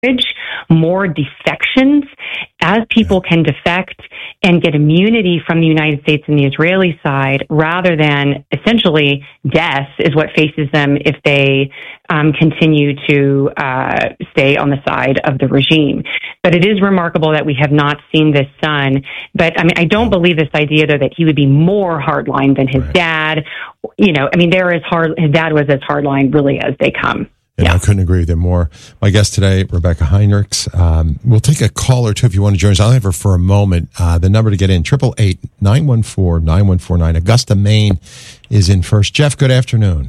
more defections. As people can defect and get immunity from the United States and the Israeli side, rather than essentially death is what faces them if they continue to stay on the side of the regime. But it is remarkable that we have not seen this son. But I mean, I don't believe this idea, though, that he would be more hardline than his dad. You know, I mean, his dad was as hardline really as they come. Yeah, I couldn't agree with you more. My guest today, Rebecca Heinrichs. We'll take a call or two if you want to join us. I'll have her for a moment. The number to get in, 888-914-9149. Augusta, Maine is in first. Jeff, good afternoon.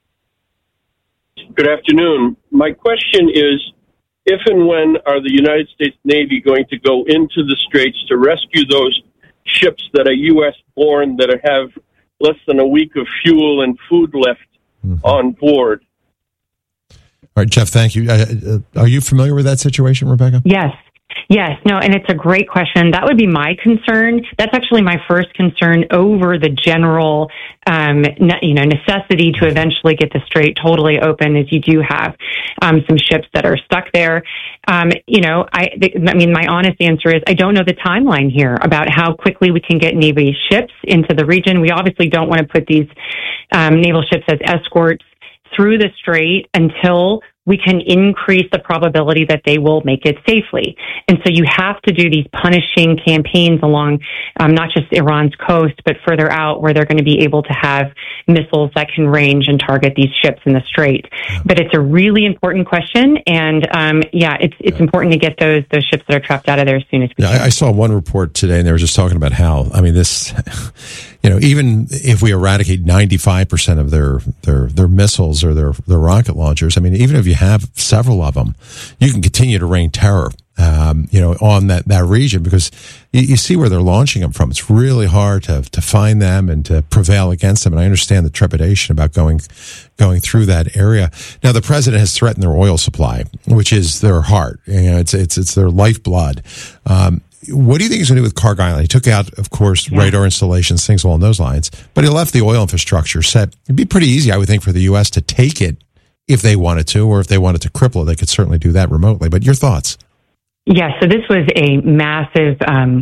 Good afternoon. My question is, if and when are the United States Navy going to go into the Straits to rescue those ships that are U.S.-born that have less than a week of fuel and food left on board? All right, Jeff, thank you. Are you familiar with that situation, Rebecca? Yes. No, and it's a great question. That would be my concern. That's actually my first concern over the general, necessity to eventually get the strait totally open, as you do have some ships that are stuck there. My honest answer is I don't know the timeline here about how quickly we can get Navy ships into the region. We obviously don't want to put these naval ships as escorts through the strait until we can increase the probability that they will make it safely. And so you have to do these punishing campaigns along not just Iran's coast, but further out where they're going to be able to have missiles that can range and target these ships in the strait. But it's a really important question. And it's important to get those ships that are trapped out of there as soon as we can. I saw one report today and they were just talking about how, I mean, this, even if we eradicate 95% of their missiles or their rocket launchers, I mean, even if you have several of them, you can continue to rain terror, on that region because you see where they're launching them from. It's really hard to find them and to prevail against them. And I understand the trepidation about going through that area. Now, the president has threatened their oil supply, which is their heart. It's their lifeblood. What do you think he's going to do with Kharg Island? He took out, of course, radar installations, things along those lines, but he left the oil infrastructure set. It'd be pretty easy, I would think, for the U.S. to take it if they wanted to, or if they wanted to cripple it, they could certainly do that remotely. But your thoughts? Yes, so this was a massive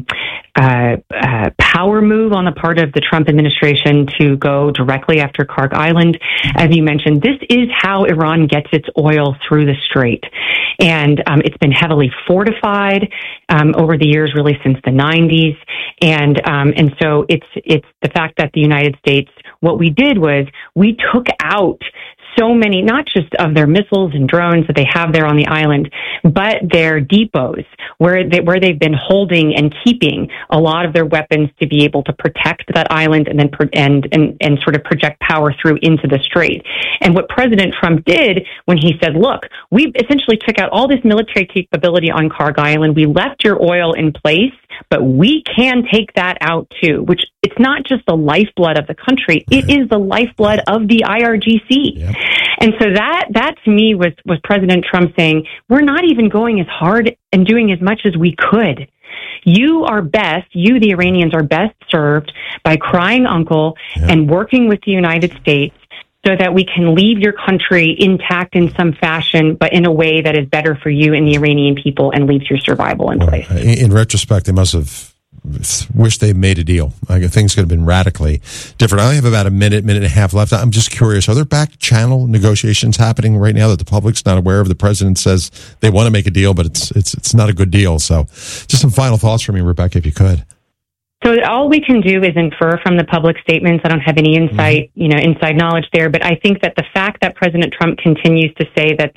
power move on the part of the Trump administration to go directly after Kharg Island. As you mentioned, this is how Iran gets its oil through the strait. And it's been heavily fortified over the years, really since the 90s. And so it's the fact that the United States, what we did was we took out so many, not just of their missiles and drones that they have there on the island, but their depots where they've been holding and keeping a lot of their weapons to be able to protect that island and then and sort of project power through into the strait. And what President Trump did when he said, "Look, we essentially took out all this military capability on Kharg Island. We left your oil in place, but we can take that out too," which it's not just the lifeblood of the country, it is the lifeblood of the IRGC. Yep. And so that to me was President Trump saying, we're not even going as hard and doing as much as we could. You, the Iranians, are best served by crying uncle and working with the United States so that we can leave your country intact in some fashion, but in a way that is better for you and the Iranian people and leaves your survival in place. In retrospect, they must have wished they made a deal. Things could have been radically different. I only have about a minute and a half left. I'm just curious, are there back channel negotiations happening right now that the public's not aware of? The president says they want to make a deal, but it's not a good deal. So just some final thoughts from you, Rebecca, if you could. So all we can do is infer from the public statements. I don't have any inside knowledge there, but I think that the fact that President Trump continues to say that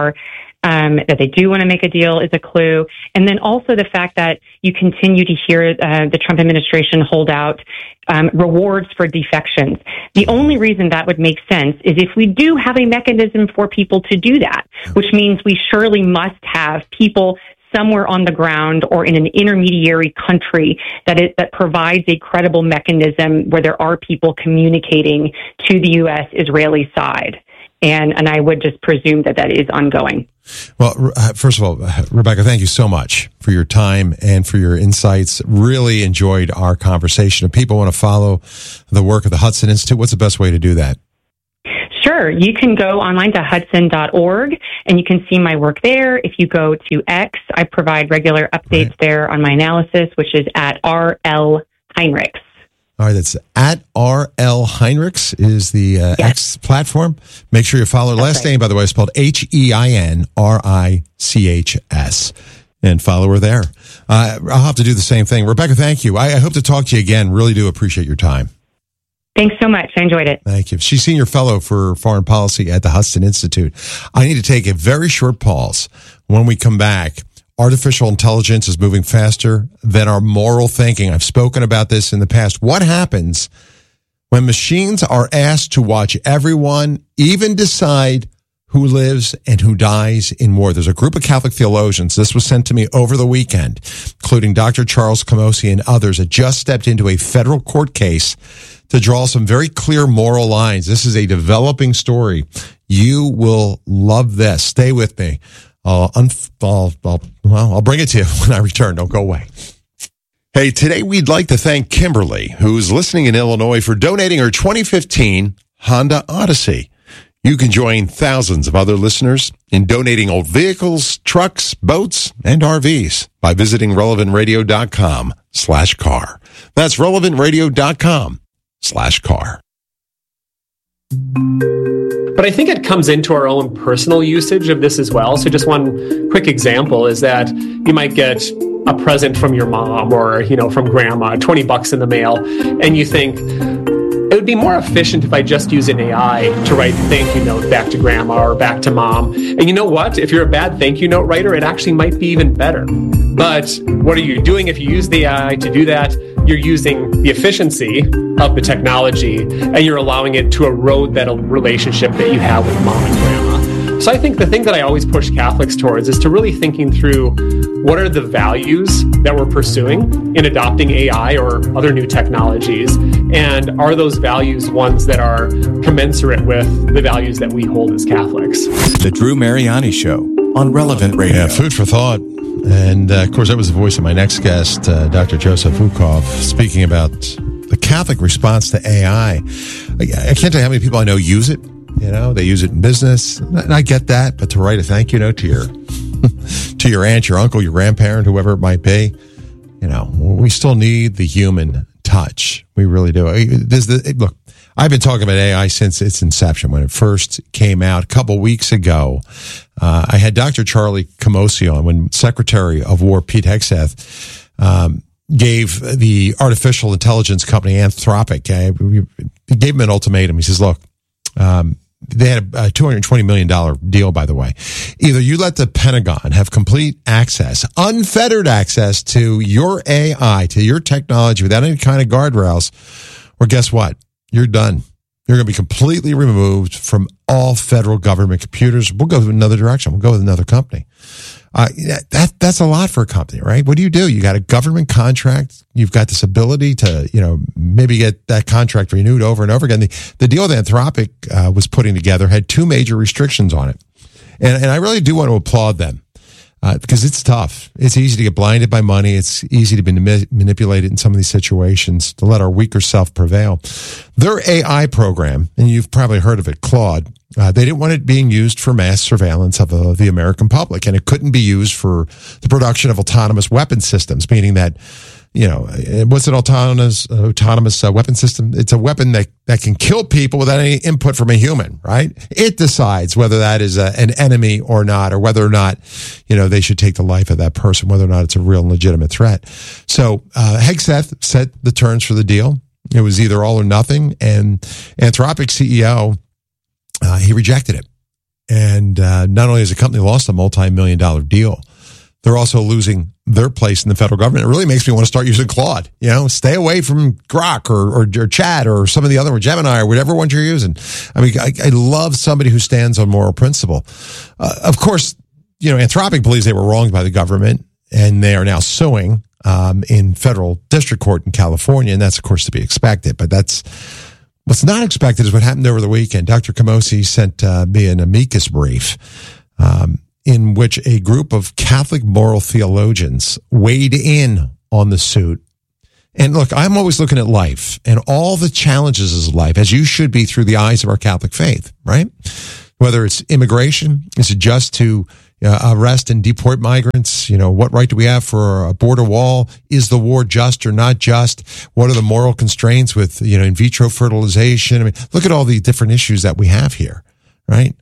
that they do want to make a deal is a clue. And then also the fact that you continue to hear the Trump administration hold out rewards for defections. The only reason that would make sense is if we do have a mechanism for people to do that, which means we surely must have people somewhere on the ground or in an intermediary country that provides a credible mechanism where there are people communicating to the U.S.-Israeli side. And I would just presume that is ongoing. Well, first of all, Rebecca, thank you so much for your time and for your insights. Really enjoyed our conversation. If people want to follow the work of the Hudson Institute, what's the best way to do that? Sure. You can go online to hudson.org and you can see my work there. If you go to X, I provide regular updates there on my analysis, which is at RL Heinrichs. All right, that's at RL Heinrichs is the X platform. Make sure you follow her. Last name, by the way, is spelled HEINRICHS. And follow her there. I'll have to do the same thing. Rebecca, thank you. I hope to talk to you again. Really do appreciate your time. Thanks so much. I enjoyed it. Thank you. She's Senior Fellow for Foreign Policy at the Hudson Institute. I need to take a very short pause. When we come back, artificial intelligence is moving faster than our moral thinking. I've spoken about this in the past. What happens when machines are asked to watch everyone, even decide who lives and who dies in war? There's a group of Catholic theologians, this was sent to me over the weekend, including Dr. Charles Camosy and others, that just stepped into a federal court case to draw some very clear moral lines. This is a developing story. You will love this. Stay with me. I'll bring it to you when I return. Don't go away. Hey, today we'd like to thank Kimberly, who's listening in Illinois, for donating her 2015 Honda Odyssey. You can join thousands of other listeners in donating old vehicles, trucks, boats, and RVs by visiting relevantradio.com/car. That's relevantradio.com/car. But I think it comes into our own personal usage of this as well. So just one quick example is that you might get a present from your mom or, from grandma, $20 in the mail, and you think, it would be more efficient if I just use an AI to write the thank you note back to grandma or back to mom. And you know what? If you're a bad thank you note writer, it actually might be even better. But what are you doing if you use the AI to do that? You're using the efficiency of the technology and you're allowing it to erode that relationship that you have with mom and grandma. So I think the thing that I always push Catholics towards is to really thinking through what are the values that we're pursuing in adopting AI or other new technologies, and are those values ones that are commensurate with the values that we hold as Catholics? The Drew Mariani Show on Relevant Radio. Yeah, food for thought. And, of course, that was the voice of my next guest, Dr. Joseph Vukoff, speaking about the Catholic response to AI. I can't tell you how many people I know use it. They use it in business, and I get that. But to write a thank you note to your aunt, your uncle, your grandparent, whoever it might be, we still need the human touch. We really do. Look, I've been talking about AI since its inception. When it first came out a couple weeks ago, I had Dr. Charlie Camosy on when Secretary of War Pete Hegseth gave the artificial intelligence company Anthropic, he gave him an ultimatum. He says, look, they had a $220 million deal, by the way. Either you let the Pentagon have complete access, unfettered access to your AI, to your technology without any kind of guardrails, or guess what? You're done. You're going to be completely removed from all federal government computers. We'll go another direction. We'll go with another company. That's a lot for a company, right? What do? You got a government contract. You've got this ability to, maybe get that contract renewed over and over again. The deal that Anthropic was putting together had two major restrictions on it. And I really do want to applaud them because it's tough. It's easy to get blinded by money. It's easy to be manipulated in some of these situations, to let our weaker self prevail. Their AI program, and you've probably heard of it, Claude, they didn't want it being used for mass surveillance of the American public, and it couldn't be used for the production of autonomous weapon systems, meaning that, what's an autonomous weapon system? It's a weapon that can kill people without any input from a human, right? It decides whether that is an enemy or not, or whether or not, they should take the life of that person, whether or not it's a real and legitimate threat. So Hegseth set the terms for the deal. It was either all or nothing, and Anthropic CEO, he rejected it. And not only has the company lost a multi-million-dollar deal, they're also losing their place in the federal government. It really makes me want to start using Claude. Stay away from Grok or Chat or some of the other, or Gemini or whatever ones you're using. I mean, I love somebody who stands on moral principle. Of course, Anthropic believes they were wronged by the government, and they are now suing in federal district court in California, and that's, of course, to be expected. But what's not expected is what happened over the weekend. Dr. Camosy sent me an amicus brief in which a group of Catholic moral theologians weighed in on the suit And look, I'm always looking at life and all the challenges of life, as you should be through the eyes of our Catholic faith, right? Whether it's immigration, is it just to arrest and deport migrants? What right do we have for a border wall? Is the war just or not just? What are the moral constraints with, in vitro fertilization? I mean, look at all the different issues that we have here, right?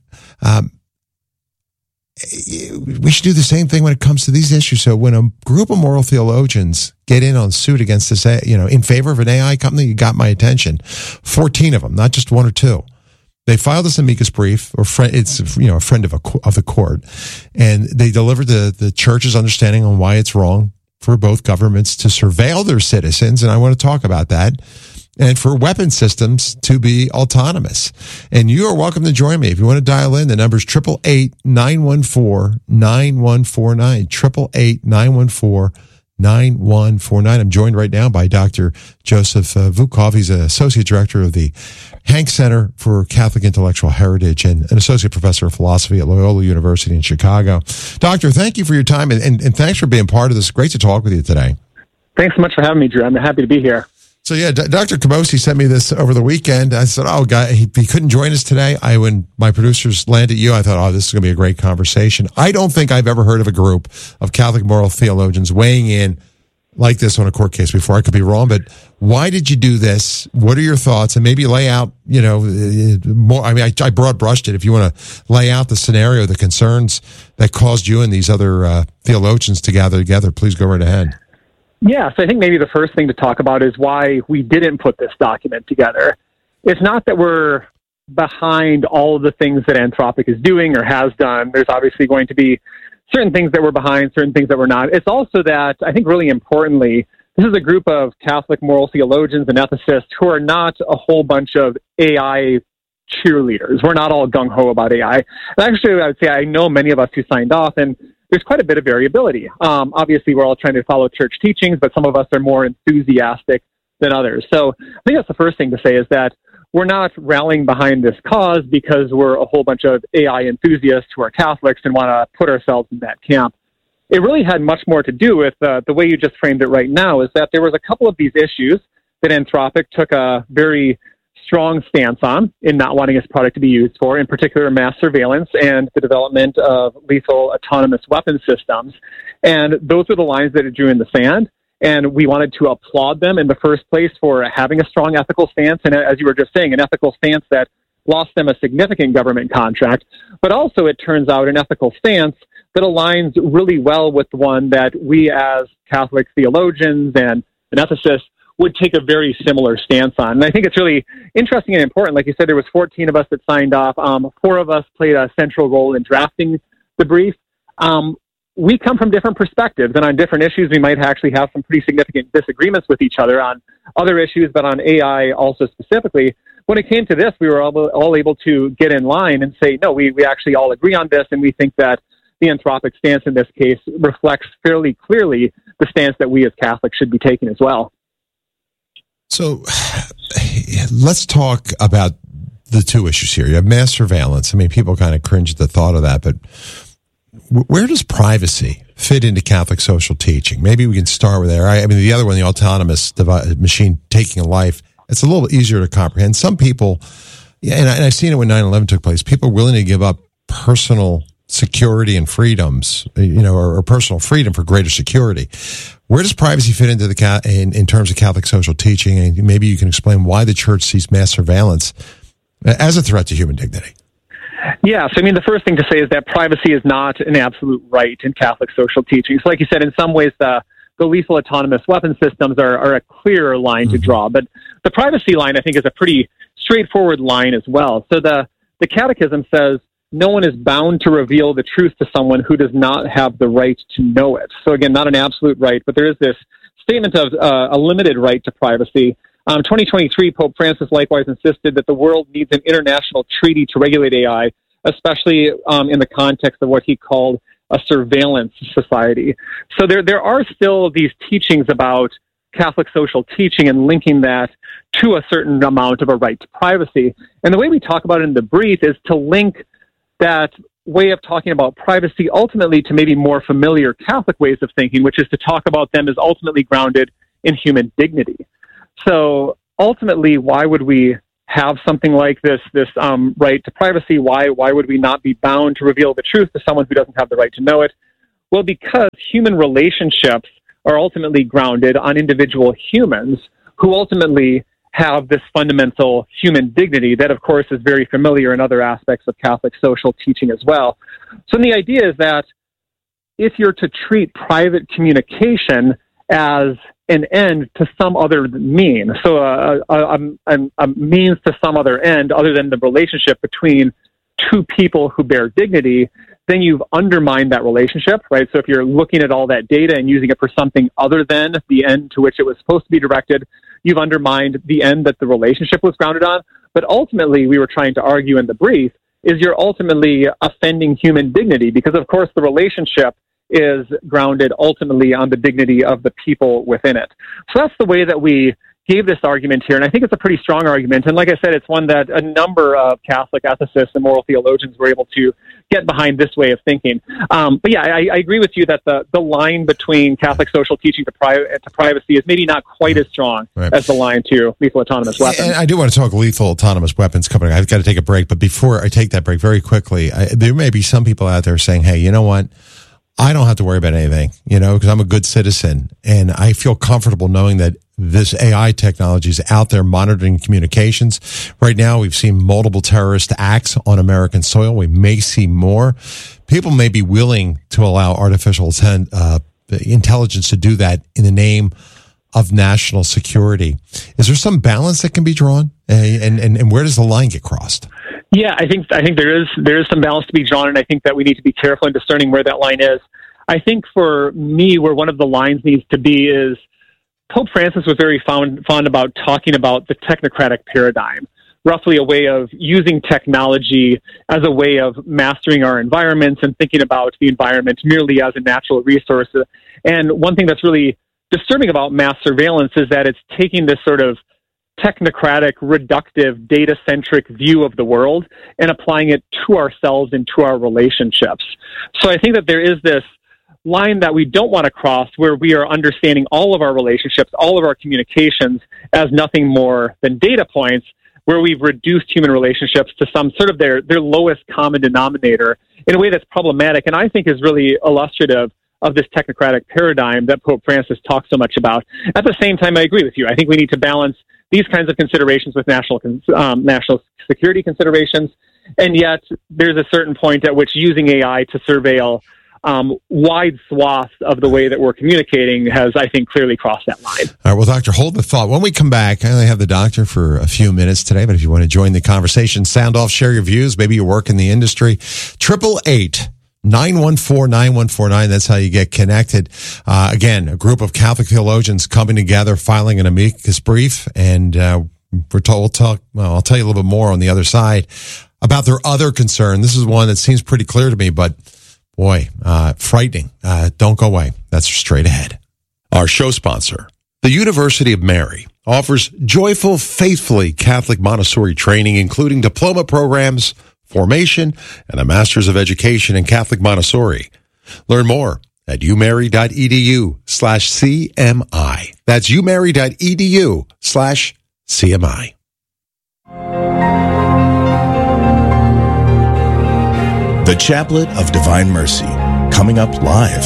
We should do the same thing when it comes to these issues. So when a group of moral theologians get in on suit against this, in favor of an AI company, you got my attention. 14 of them, not just one or two. They filed this amicus brief, or it's a friend of the court, and they delivered the church's understanding on why it's wrong for both governments to surveil their citizens, and I want to talk about that, and for weapon systems to be autonomous. And you are welcome to join me. If you want to dial in, the number's 888-914-9149, 888-914-9149. I'm joined right now by Dr. Joseph Vukov. He's an associate director of the Hank Center for Catholic Intellectual Heritage and an associate professor of philosophy at Loyola University in Chicago. Doctor, thank you for your time, and thanks for being part of this. Great to talk with you today. Thanks so much for having me, Drew. I'm happy to be here. So yeah, Dr. Camosi sent me this over the weekend. I said, he couldn't join us today. When my producers landed you, I thought, this is going to be a great conversation. I don't think I've ever heard of a group of Catholic moral theologians weighing in like this on a court case before. I could be wrong, but why did you do this? What are your thoughts? And maybe lay out, more. I mean, I broad brushed it. If you want to lay out the scenario, the concerns that caused you and these other theologians to gather together, please go right ahead. Yeah, so I think maybe the first thing to talk about is why we didn't put this document together. It's not that we're behind all of the things that Anthropic is doing or has done. There's obviously going to be certain things that we're behind, certain things that we're not. It's also that, I think really importantly, this is a group of Catholic moral theologians and ethicists who are not a whole bunch of AI cheerleaders. We're not all gung-ho about AI. And actually, I would say I know many of us who signed off, and there's quite a bit of variability. Obviously, we're all trying to follow church teachings, but some of us are more enthusiastic than others. So I think that's the first thing to say, is that we're not rallying behind this cause because we're a whole bunch of AI enthusiasts who are Catholics and want to put ourselves in that camp. It really had much more to do with the way you just framed it right now, is that there was a couple of these issues that Anthropic took a very strong stance on in not wanting its product to be used for, in particular mass surveillance and the development of lethal autonomous weapon systems. And those were the lines that it drew in the sand. And we wanted to applaud them in the first place for having a strong ethical stance. And as you were just saying, an ethical stance that lost them a significant government contract. But also, it turns out, an ethical stance that aligns really well with one that we as Catholic theologians and ethicists would take a very similar stance on. And I think it's really interesting and important. Like you said, there was 14 of us that signed off. 4 of us played a central role in drafting the brief. We come from different perspectives, and on different issues, we might actually have some pretty significant disagreements with each other on other issues, but on AI also specifically. When it came to this, we were all able to get in line and say, no, we actually all agree on this, and we think that the Anthropic stance in this case reflects fairly clearly the stance that we as Catholics should be taking as well. So let's talk about the two issues here. You have mass surveillance. I mean, people kind of cringe at the thought of that, but where does privacy fit into Catholic social teaching? Maybe we can start with there. I mean, the other one, the autonomous machine taking a life, it's a little easier to comprehend. Some people, and I've seen it when 9/11 took place, people are willing to give up personal security and freedoms, or personal freedom for greater security. Where does privacy fit into in terms of Catholic social teaching? And maybe you can explain why the church sees mass surveillance as a threat to human dignity. Yeah, so I mean, the first thing to say is that privacy is not an absolute right in Catholic social teaching. So like you said, in some ways, the lethal autonomous weapon systems are a clearer line to draw. But the privacy line, I think, is a pretty straightforward line as well. So the Catechism says, no one is bound to reveal the truth to someone who does not have the right to know it. So again, not an absolute right, but there is this statement of a limited right to privacy. 2023, Pope Francis likewise insisted that the world needs an international treaty to regulate AI, especially in the context of what he called a surveillance society. So there are still these teachings about Catholic social teaching and linking that to a certain amount of a right to privacy. And the way we talk about it in the brief is to link that way of talking about privacy ultimately to maybe more familiar Catholic ways of thinking, which is to talk about them as ultimately grounded in human dignity. So ultimately, why would we have something like this right to privacy? Why would we not be bound to reveal the truth to someone who doesn't have the right to know it? Well, because human relationships are ultimately grounded on individual humans who ultimately have this fundamental human dignity that, of course, is very familiar in other aspects of Catholic social teaching as well. So the idea is that if you're to treat private communication as an end to some other mean, so a means to some other end other than the relationship between two people who bear dignity, then you've undermined that relationship, right? So if you're looking at all that data and using it for something other than the end to which it was supposed to be directed, you've undermined the end that the relationship was grounded on. But ultimately, we were trying to argue in the brief, is you're ultimately offending human dignity because, of course, the relationship is grounded ultimately on the dignity of the people within it. So that's the way that we gave this argument here, and I think it's a pretty strong argument. And like I said, it's one that a number of Catholic ethicists and moral theologians were able to get behind this way of thinking. But yeah, I agree with you that the line between Catholic social teaching to privacy is maybe not quite as strong as the line to lethal autonomous weapons. And I do want to talk lethal autonomous weapons coming. I've got to take a break, but before I take that break, very quickly, there may be some people out there saying, hey, you know what? I don't have to worry about anything, because I'm a good citizen, and I feel comfortable knowing that this AI technology is out there monitoring communications. Right now, we've seen multiple terrorist acts on American soil. We may see more. People may be willing to allow artificial intelligence to do that in the name of national security. Is there some balance that can be drawn, and where does the line get crossed? Yeah, I think there is some balance to be drawn, and I think that we need to be careful in discerning where that line is. I think for me, where one of the lines needs to be is Pope Francis was very fond about talking about the technocratic paradigm, roughly a way of using technology as a way of mastering our environments and thinking about the environment merely as a natural resource. And one thing that's really disturbing about mass surveillance is that it's taking this sort of technocratic, reductive, data-centric view of the world and applying it to ourselves and to our relationships. So I think that there is this line that we don't want to cross where we are understanding all of our relationships, all of our communications as nothing more than data points, where we've reduced human relationships to some sort of their lowest common denominator in a way that's problematic and I think is really illustrative of this technocratic paradigm that Pope Francis talks so much about. At the same time, I agree with you. I think we need to balance these kinds of considerations with national security considerations, and yet there's a certain point at which using AI to surveil wide swaths of the way that we're communicating has, I think, clearly crossed that line. All right, well, Doctor, hold the thought. When we come back, I only have the doctor for a few minutes today, but if you want to join the conversation, sound off, share your views, maybe you work in the industry, 888-914-9149. That's how you get connected. Again, a group of Catholic theologians coming together, filing an amicus brief, and I'll tell you a little bit more on the other side about their other concern. This is one that seems pretty clear to me, but boy, frightening. Don't go away. That's straight ahead. Our show sponsor, the University of Mary, offers joyful, faithfully Catholic Montessori training, including diploma programs, formation, and a Master's of Education in Catholic Montessori. Learn more at umary.edu/CMI. That's umary.edu/CMI. The Chaplet of Divine Mercy, coming up live.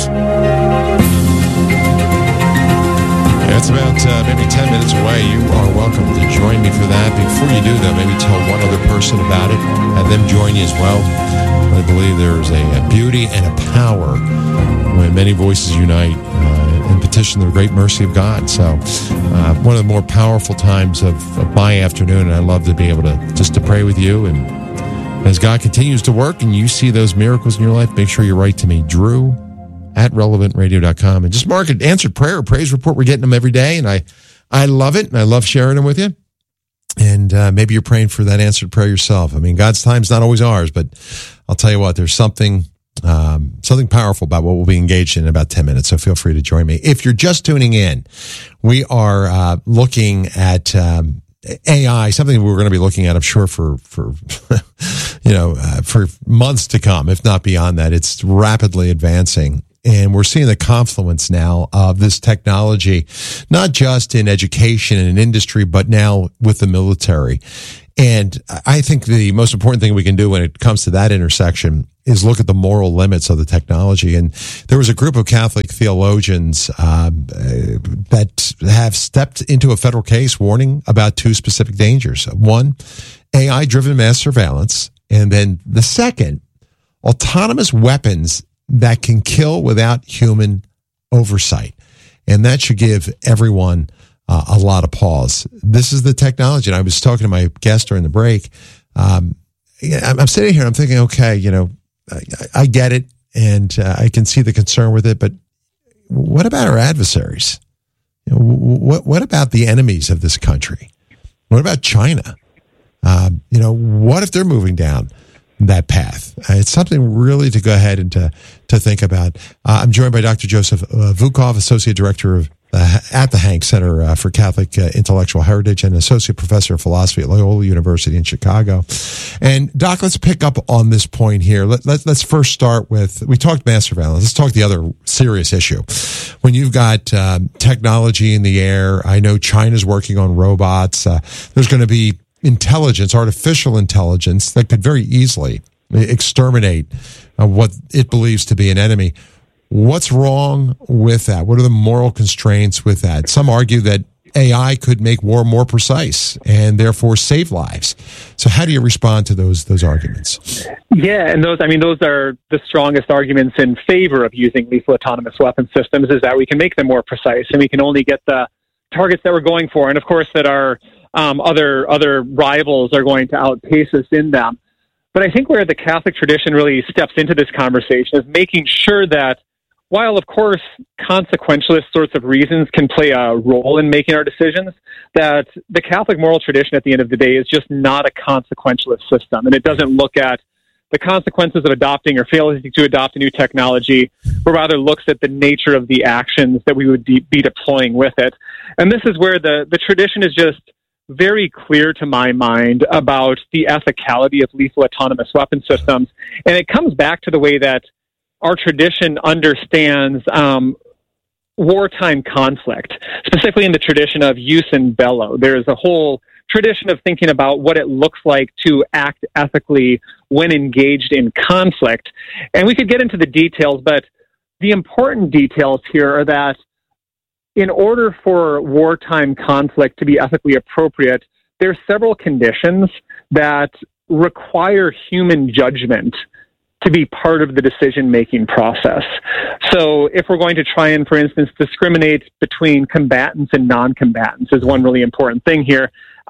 That's about maybe 10 minutes away. You are welcome to join me for that. Before you do, though, maybe tell one other person about it, have them join you as well. I believe there's a beauty and a power when many voices unite and petition the great mercy of God. So one of the more powerful times of my afternoon, and I love to be able to just to pray with you. And as God continues to work and you see those miracles in your life, make sure you write to me, Drew@relevantradio.com, and just mark it answered prayer or praise report. We're getting them every day, and I love it, and I love sharing them with you. And maybe you're praying for that answered prayer yourself. I mean, God's time's not always ours, but I'll tell you what, there's something powerful about what we'll be engaged in about 10 minutes, so feel free to join me. If you're just tuning in, we are looking at AI, something we're going to be looking at, I'm sure, for months to come, if not beyond that. It's rapidly advancing. And we're seeing the confluence now of this technology, not just in education and in industry, but now with the military. And I think the most important thing we can do when it comes to that intersection is look at the moral limits of the technology. And there was a group of Catholic theologians that have stepped into a federal case warning about two specific dangers. One, AI-driven mass surveillance. And then the second, autonomous weapons that can kill without human oversight. And that should give everyone a lot of pause. This is the technology. And I was talking to my guest during the break. I'm sitting here, I'm thinking, okay, I get it, and I can see the concern with it, but what about our adversaries? What about the enemies of this country? What about China? What if they're moving down that path? It's something really to go ahead and to think about. I'm joined by Dr. Joseph Vukov, Associate Director at the Hank Center for Catholic Intellectual Heritage and Associate Professor of Philosophy at Loyola University in Chicago. And Doc, let's pick up on this point here. Let's first start with, we talked mass surveillance. Let's talk the other serious issue. When you've got technology in the air, I know China's working on robots. There's going to be intelligence, artificial intelligence, that could very easily exterminate what it believes to be an enemy. What's wrong with that? What are the moral constraints with that? Some argue that AI could make war more precise and therefore save lives. So how do you respond to those arguments? Yeah, and those are the strongest arguments in favor of using lethal autonomous weapon systems, is that we can make them more precise and we can only get the targets that we're going for. And of course that our other rivals are going to outpace us in them. But I think where the Catholic tradition really steps into this conversation is making sure that while, of course, consequentialist sorts of reasons can play a role in making our decisions, that the Catholic moral tradition at the end of the day is just not a consequentialist system. And it doesn't look at the consequences of adopting or failing to adopt a new technology, but rather looks at the nature of the actions that we would be deploying with it. And this is where the tradition is just very clear to my mind about the ethicality of lethal autonomous weapon systems. And it comes back to the way that our tradition understands wartime conflict, specifically in the tradition of jus in bello. There's a whole tradition of thinking about what it looks like to act ethically when engaged in conflict. And we could get into the details, but the important details here are that in order for wartime conflict to be ethically appropriate, there are several conditions that require human judgment to be part of the decision-making process. So if we're going to try and, for instance, discriminate between combatants and non-combatants is one really important thing here,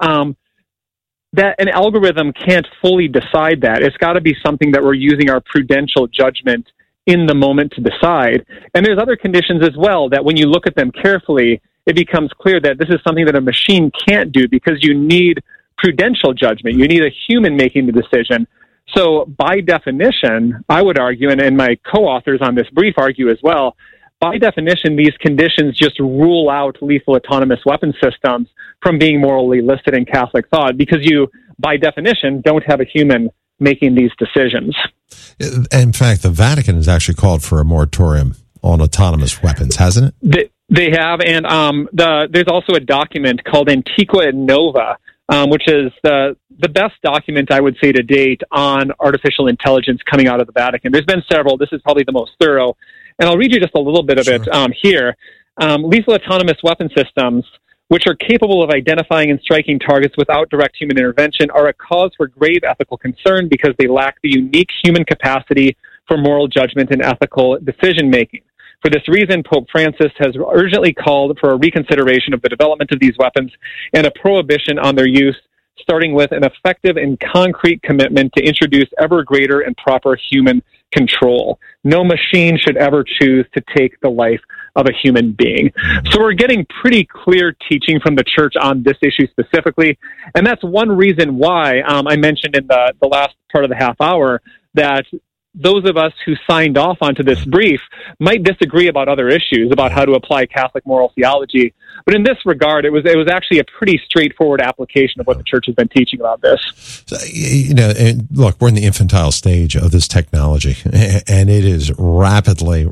that an algorithm can't fully decide that. It's got to be something that we're using our prudential judgment in the moment to decide. And there's other conditions as well that when you look at them carefully, it becomes clear that this is something that a machine can't do because you need prudential judgment. You need a human making the decision. So by definition, I would argue, and my co-authors on this brief argue as well, by definition, these conditions just rule out lethal autonomous weapon systems from being morally listed in Catholic thought because you, by definition, don't have a human making these decisions. In fact, the Vatican has actually called for a moratorium on autonomous weapons, hasn't it? They have, and there's also a document called Antiqua et Nova, which is the best document, I would say, to date on artificial intelligence coming out of the Vatican. There's been several. This is probably the most thorough. And I'll read you just a little bit of it here. Lethal autonomous weapon systems, which are capable of identifying and striking targets without direct human intervention, are a cause for grave ethical concern because they lack the unique human capacity for moral judgment and ethical decision-making. For this reason, Pope Francis has urgently called for a reconsideration of the development of these weapons and a prohibition on their use, starting with an effective and concrete commitment to introduce ever greater and proper human control. No machine should ever choose to take the life of a human being. So we're getting pretty clear teaching from the church on this issue specifically, and that's one reason why I mentioned in the last part of the half hour that those of us who signed off onto this brief might disagree about other issues, about how to apply Catholic moral theology. But in this regard, it was actually a pretty straightforward application of what the church has been teaching about this. So, and look, we're in the infantile stage of this technology, and it is rapidly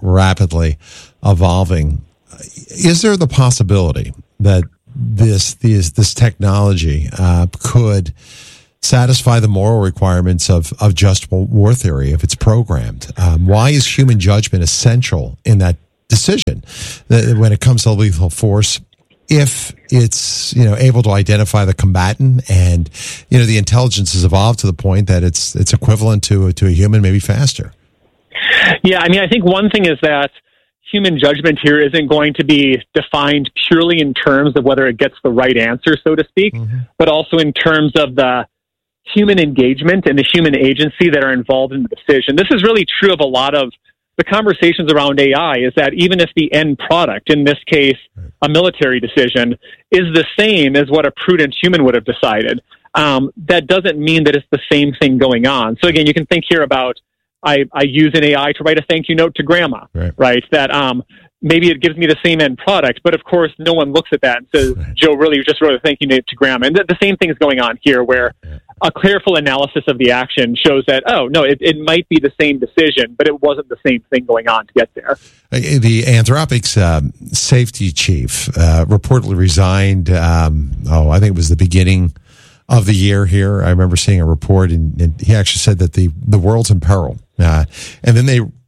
evolving. Is there the possibility that this technology could satisfy the moral requirements of just war theory if it's programmed? Why is human judgment essential in that decision when it comes to lethal force? If it's able to identify the combatant, and the intelligence has evolved to the point that it's equivalent to a human, maybe faster. Yeah, I mean, I think one thing is that human judgment here isn't going to be defined purely in terms of whether it gets the right answer, so to speak, but also in terms of the human engagement and the human agency that are involved in the decision. This is really true of a lot of the conversations around AI, is that even if the end product, in this case, a military decision, is the same as what a prudent human would have decided, that doesn't mean that it's the same thing going on. So again, you can think here about, I use an AI to write a thank you note to grandma, right? That maybe it gives me the same end product, but of course, no one looks at that and says, Joe really just wrote a thank you note to grandma. And the same thing is going on here, where a careful analysis of the action shows that, oh, no, it might be the same decision, but it wasn't the same thing going on to get there. The Anthropic's safety chief reportedly resigned, I think it was the beginning of the year here. I remember seeing a report, and he actually said that the world's in peril. And then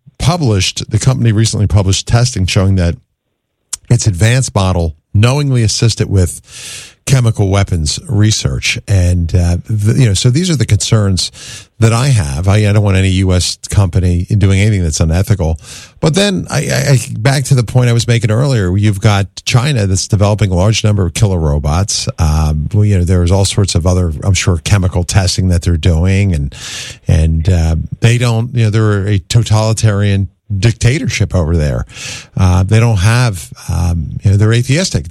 the company recently published testing showing that its advanced model knowingly assisted with chemical weapons research. And, so these are the concerns that I have. I don't want any U.S. company doing anything that's unethical. But then I back to the point I was making earlier, you've got China that's developing a large number of killer robots. There's all sorts of other, I'm sure, chemical testing that they're doing. And they don't, they're a totalitarian dictatorship over there. They don't have, they're atheistic.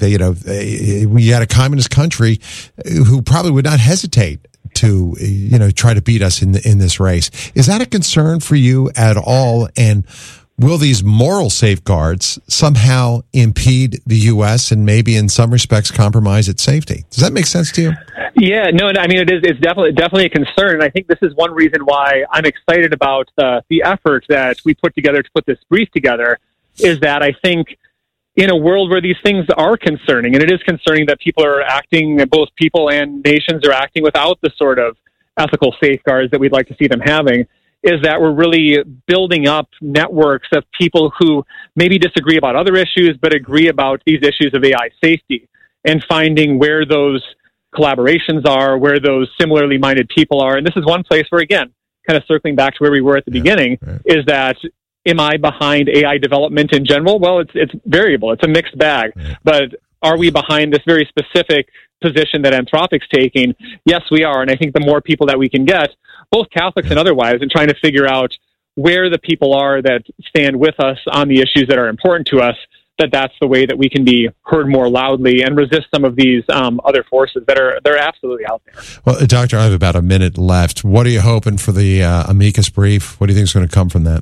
We had a communist country who probably would not hesitate to, try to beat us in this race. Is that a concern for you at all? And will these moral safeguards somehow impede the U.S. and maybe in some respects compromise its safety? Does that make sense to you? Yeah, no, I mean, it's definitely a concern. And I think this is one reason why I'm excited about the effort that we put together to put this brief together, is that I think in a world where these things are concerning, and it is concerning that people are acting, both people and nations are acting without the sort of ethical safeguards that we'd like to see them having, is that we're really building up networks of people who maybe disagree about other issues, but agree about these issues of AI safety, and finding where those collaborations are, where those similarly minded people are. And this is one place where, again, kind of circling back to where we were at the beginning, is that, am I behind AI development in general? Well, it's variable. It's a mixed bag. But are we behind this very specific position that Anthropic's taking? Yes, we are. And I think the more people that we can get, both Catholics and otherwise, and trying to figure out where the people are that stand with us on the issues that are important to us, that's the way that we can be heard more loudly and resist some of these other forces they're absolutely out there. Well, Doctor, I have about a minute left. What are you hoping for the amicus brief? What do you think is going to come from that?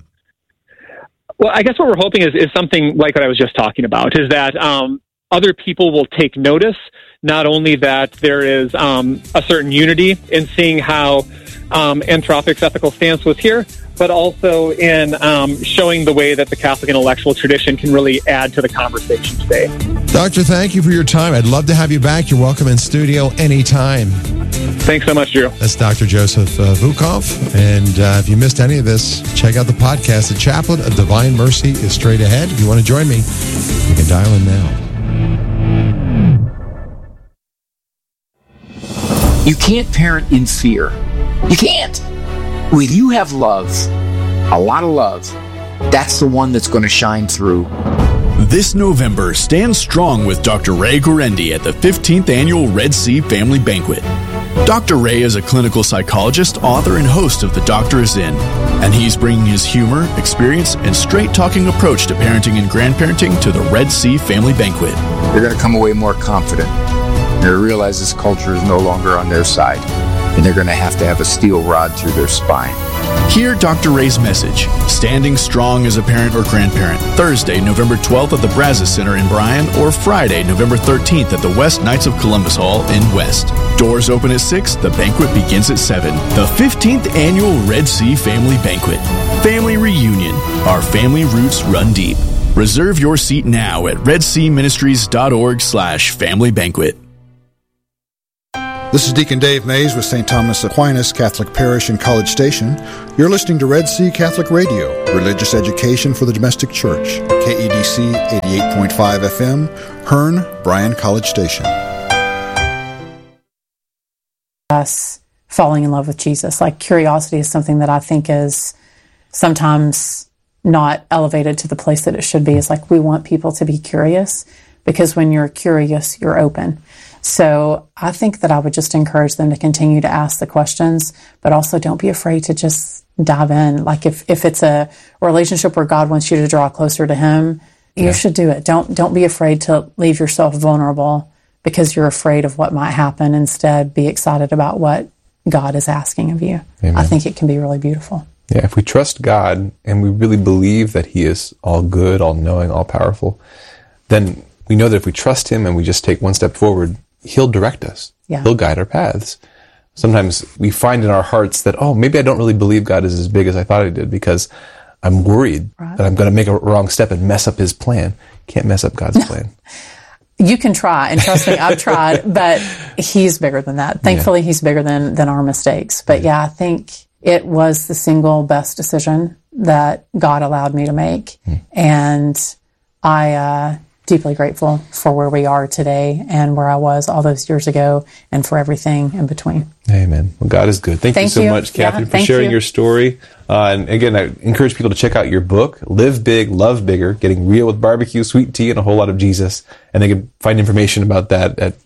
Well, I guess what we're hoping is something like what I was just talking about, is that other people will take notice, not only that there is a certain unity in seeing how Anthropic's ethical stance was here, but also in showing the way that the Catholic intellectual tradition can really add to the conversation today. Doctor, thank you for your time. I'd love to have you back. You're welcome in studio anytime. Thanks so much, Drew. That's Dr. Joseph Vukov. And if you missed any of this, check out the podcast. The Chaplet of Divine Mercy is straight ahead. If you want to join me, you can dial in now. You can't parent in fear. You can't. When you have love, a lot of love, that's the one that's going to shine through. This November, stand strong with Dr. Ray Guarendi at the 15th Annual Red Sea Family Banquet. Dr. Ray is a clinical psychologist, author, and host of The Doctor Is In, and he's bringing his humor, experience, and straight-talking approach to parenting and grandparenting to the Red Sea Family Banquet. They're going to come away more confident. They realize this culture is no longer on their side. and they're going to have a steel rod through their spine. Hear Dr. Ray's message, Standing Strong as a Parent or Grandparent, Thursday, November 12th at the Brazos Center in Bryan, or Friday, November 13th at the West Knights of Columbus Hall in West. Doors open at 6, the banquet begins at 7. The 15th Annual Red Sea Family Banquet. Family Reunion. Our family roots run deep. Reserve your seat now at redseaministries.org/family banquet. This is Deacon Dave Mays with St. Thomas Aquinas Catholic Parish in College Station. You're listening to Red Sea Catholic Radio, religious education for the domestic church. KEDC 88.5 FM, Hearn, Bryan College Station. Us falling in love with Jesus. Like, curiosity is something that I think is sometimes not elevated to the place that it should be. It's like, we want people to be curious, because when you're curious, you're open. So I think that I would just encourage them to continue to ask the questions, but also don't be afraid to just dive in. Like, if it's a relationship where God wants you to draw closer to Him, you should do it. Don't be afraid to leave yourself vulnerable because you're afraid of what might happen. Instead, be excited about what God is asking of you. Amen. I think it can be really beautiful. Yeah, if we trust God and we really believe that He is all good, all knowing, all powerful, then we know that if we trust Him and we just take one step forward, He'll direct us. Yeah. He'll guide our paths. Sometimes we find in our hearts that, maybe I don't really believe God is as big as I thought He did, because I'm worried that I'm going to make a wrong step and mess up His plan. Can't mess up God's plan. You can try, and trust me, I've tried, but He's bigger than that. Thankfully, He's bigger than our mistakes. But I think it was the single best decision that God allowed me to make. And I deeply grateful for where we are today and where I was all those years ago, and for everything in between. Amen. Well, God is good. Thank you so much, Catherine, for sharing your story. And again, I encourage people to check out your book, Live Big, Love Bigger, Getting Real with Barbecue, Sweet Tea, and a Whole Lot of Jesus. And they can find information about that at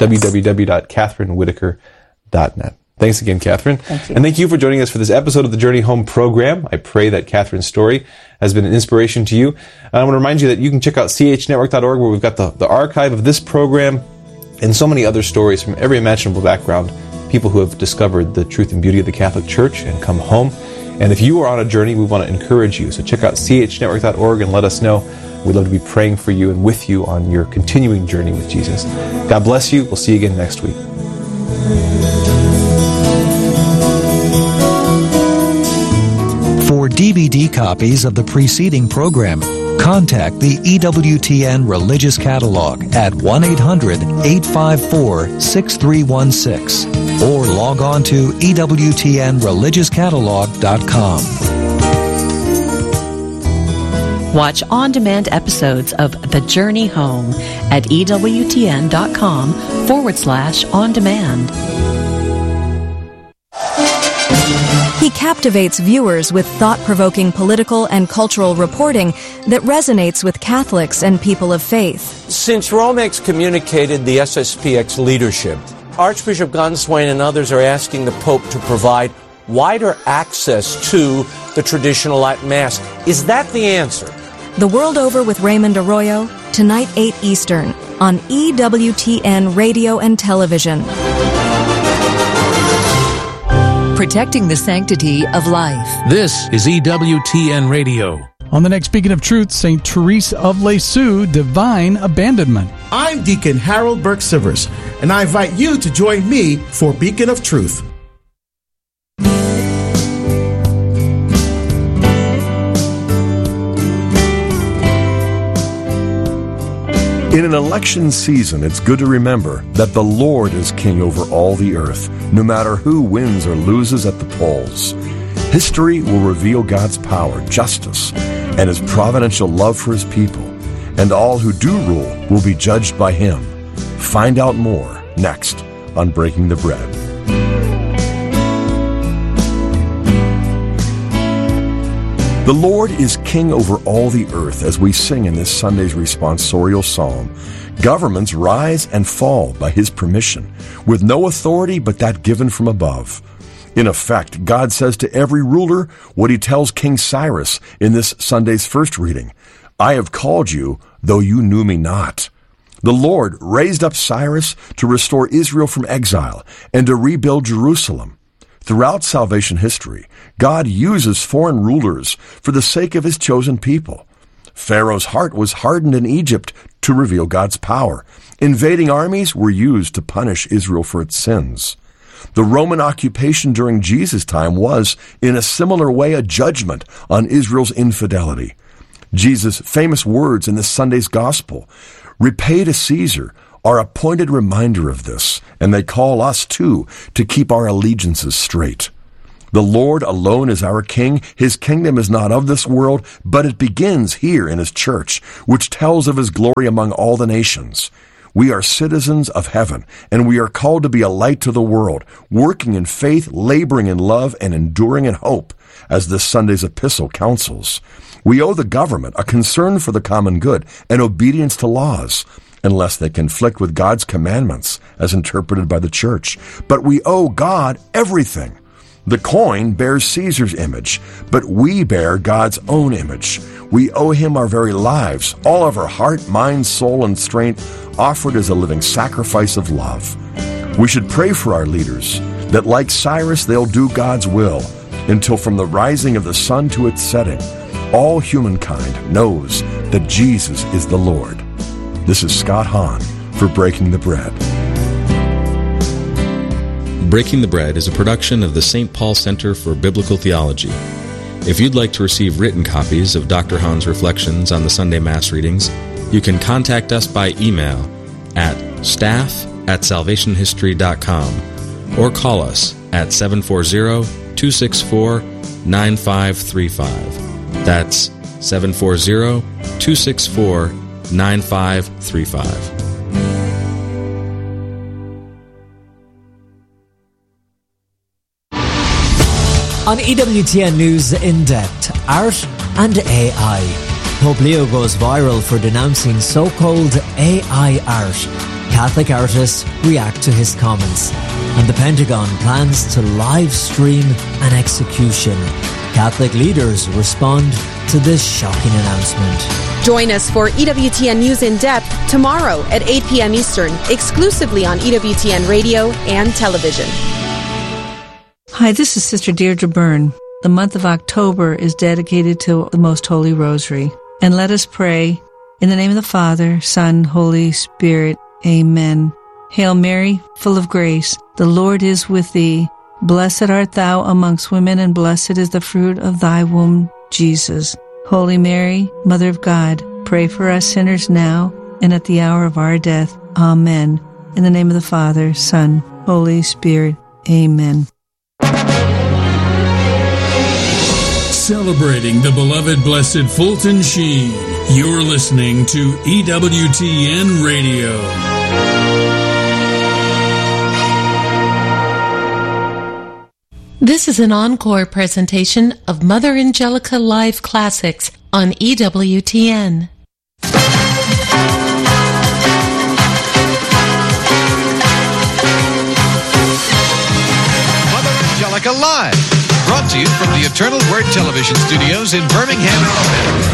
www.catherinewhitaker.net. Thanks again, Catherine. Thank you. And thank you for joining us for this episode of the Journey Home program. I pray that Catherine's story has been an inspiration to you. And I want to remind you that you can check out chnetwork.org, where we've got the archive of this program and so many other stories from every imaginable background, people who have discovered the truth and beauty of the Catholic Church and come home. And if you are on a journey, we want to encourage you. So check out chnetwork.org and let us know. We'd love to be praying for you and with you on your continuing journey with Jesus. God bless you. We'll see you again next week. For DVD copies of the preceding program, contact the EWTN Religious Catalog at 1-800-854-6316 or log on to EWTNReligiousCatalog.com. Watch on-demand episodes of The Journey Home at EWTN.com/on-demand. He captivates viewers with thought-provoking political and cultural reporting that resonates with Catholics and people of faith. Since Rome excommunicated the SSPX leadership, Archbishop Gunswain and others are asking the Pope to provide wider access to the traditional Latin Mass. Is that the answer? The World Over with Raymond Arroyo, tonight 8 Eastern, on EWTN Radio and Television. Protecting the sanctity of life. This is EWTN Radio. On the next Beacon of Truth, St. Therese of Lisieux, Divine Abandonment. I'm Deacon Harold Burke-Sivers, and I invite you to join me for Beacon of Truth. In an election season, it's good to remember that the Lord is king over all the earth, no matter who wins or loses at the polls. History will reveal God's power, justice, and His providential love for His people, and all who do rule will be judged by Him. Find out more next on Breaking the Bread. The Lord is king over all the earth, as we sing in this Sunday's responsorial psalm. Governments rise and fall by His permission, with no authority but that given from above. In effect, God says to every ruler what He tells King Cyrus in this Sunday's first reading: I have called you, though you knew me not. The Lord raised up Cyrus to restore Israel from exile and to rebuild Jerusalem. Throughout salvation history, God uses foreign rulers for the sake of his chosen people. Pharaoh's heart was hardened in Egypt to reveal God's power. Invading armies were used to punish Israel for its sins. The Roman occupation during Jesus' time was, in a similar way, a judgment on Israel's infidelity. Jesus' famous words in this Sunday's Gospel, "Repay to Caesar," are a pointed reminder of this, and they call us, too, to keep our allegiances straight. The Lord alone is our King. His kingdom is not of this world, but it begins here in his church, which tells of his glory among all the nations. We are citizens of heaven, and we are called to be a light to the world, working in faith, laboring in love, and enduring in hope, as this Sunday's epistle counsels. We owe the government a concern for the common good and obedience to laws, unless they conflict with God's commandments, as interpreted by the church. But we owe God everything. The coin bears Caesar's image, but we bear God's own image. We owe him our very lives, all of our heart, mind, soul, and strength, offered as a living sacrifice of love. We should pray for our leaders, that like Cyrus, they'll do God's will, until from the rising of the sun to its setting, all humankind knows that Jesus is the Lord. This is Scott Hahn for Breaking the Bread. Breaking the Bread is a production of the St. Paul Center for Biblical Theology. If you'd like to receive written copies of Dr. Hahn's reflections on the Sunday Mass readings, you can contact us by email at staff@salvationhistory.com or call us at 740-264-9535. That's 740-264-9535. On EWTN News In Depth, Art and AI. Pope Leo goes viral for denouncing so-called AI art. Catholic artists react to his comments. And the Pentagon plans to live stream an execution. Catholic leaders respond to this shocking announcement. Join us for EWTN News In Depth tomorrow at 8 p.m. Eastern, exclusively on EWTN Radio and television. Hi, this is Sister Deirdre Byrne. The month of October is dedicated to the Most Holy Rosary. And let us pray in the name of the Father, Son, Holy Spirit. Amen. Hail Mary, full of grace, the Lord is with thee. Blessed art thou amongst women, and blessed is the fruit of thy womb, Jesus. Holy Mary, Mother of God, pray for us sinners now and at the hour of our death. Amen. In the name of the Father, Son, Holy Spirit. Amen. Celebrating the beloved Blessed Fulton Sheen, you're listening to EWTN Radio. This is an encore presentation of Mother Angelica Live Classics on EWTN. Mother Angelica Live, brought to you from the Eternal Word Television Studios in Birmingham, Alabama.